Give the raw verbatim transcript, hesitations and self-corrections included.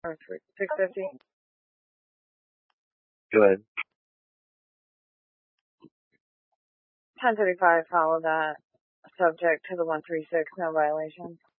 or six fifty. Go ahead. ten thirty-five, follow that. Subject to the one three six, no violations.